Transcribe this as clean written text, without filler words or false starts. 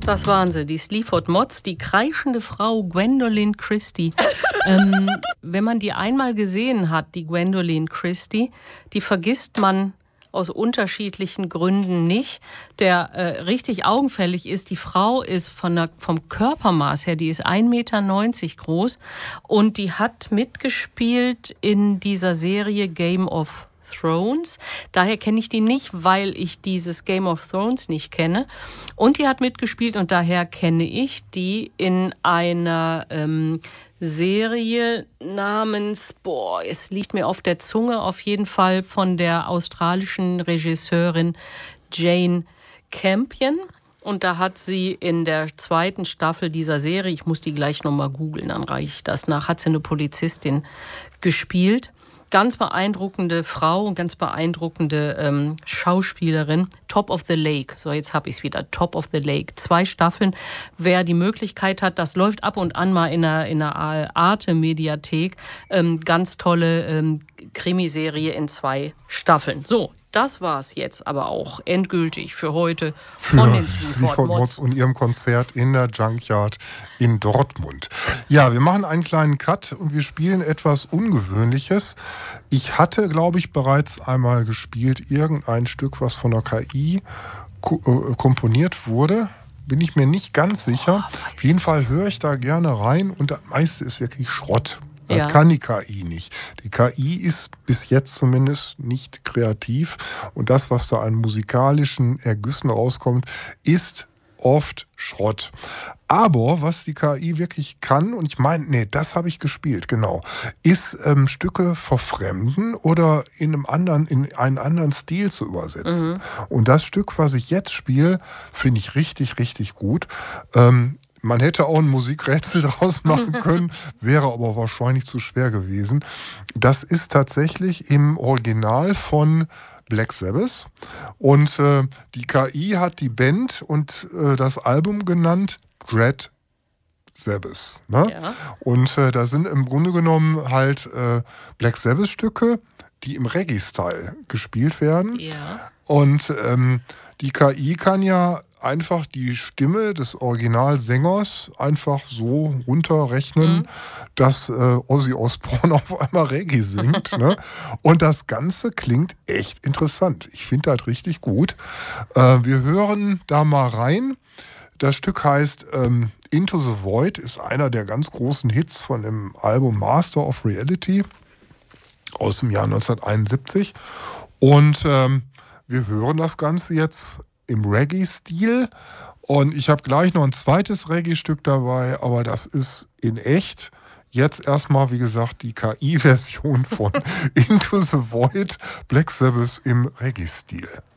das waren sie, die Sleaford Mods, die kreischende Frau Gwendoline Christie. Wenn man die einmal gesehen hat, die Gwendoline Christie, die vergisst man aus unterschiedlichen Gründen nicht. Der richtig augenfällig ist, die Frau ist vom Körpermaß her, die ist 1,90 Meter groß und die hat mitgespielt in dieser Serie Game of Thrones. Daher kenne ich die nicht, weil ich dieses Game of Thrones nicht kenne. Und die hat mitgespielt und daher kenne ich die in einer Serie namens, es liegt mir auf der Zunge, auf jeden Fall von der australischen Regisseurin Jane Campion. Und da hat sie in der 2. Staffel dieser Serie, ich muss die gleich nochmal googeln, dann reiche ich das nach, hat sie eine Polizistin gespielt. Ganz beeindruckende Frau und ganz beeindruckende Schauspielerin. Top of the Lake. So, jetzt habe ich es wieder. Top of the Lake. 2 Staffeln. Wer die Möglichkeit hat, das läuft ab und an mal in einer Arte-Mediathek. Ganz tolle Krimiserie in 2 Staffeln. So, das war's jetzt aber auch endgültig für heute von den Sleaford Mods und ihrem Konzert in der Junkyard in Dortmund. Ja, wir machen einen kleinen Cut und wir spielen etwas Ungewöhnliches. Ich hatte, glaube ich, bereits einmal gespielt, irgendein Stück, was von der KI komponiert wurde. Bin ich mir nicht ganz sicher. Auf jeden Fall höre ich da gerne rein und das meiste ist wirklich Schrott. Das kann die KI nicht. Die KI ist bis jetzt zumindest nicht kreativ. Und das, was da an musikalischen Ergüssen rauskommt, ist oft Schrott. Aber was die KI wirklich kann, und ich meine, das habe ich gespielt, genau, ist Stücke verfremden oder in einen anderen Stil zu übersetzen. Mhm. Und das Stück, was ich jetzt spiele, finde ich richtig, richtig gut. Man hätte auch ein Musikrätsel draus machen können, wäre aber wahrscheinlich zu schwer gewesen. Das ist tatsächlich im Original von Black Sabbath und die KI hat die Band und das Album genannt Dread Sabbath. Ne? Ja. Und da sind im Grunde genommen halt Black Sabbath Stücke, die im Reggae-Style gespielt werden. Ja. Und die KI kann ja einfach die Stimme des Originalsängers einfach so runterrechnen, dass Ozzy Osbourne auf einmal Reggae singt. Ne? Und das Ganze klingt echt interessant. Ich finde das richtig gut. Wir hören da mal rein. Das Stück heißt Into the Void, ist einer der ganz großen Hits von dem Album Master of Reality aus dem Jahr 1971. Und wir hören das Ganze jetzt im Reggae-Stil. Und ich habe gleich noch ein zweites Reggae-Stück dabei, aber das ist in echt. Jetzt erstmal, wie gesagt, die KI-Version von Into the Void, Black Sabbath im Reggae-Stil.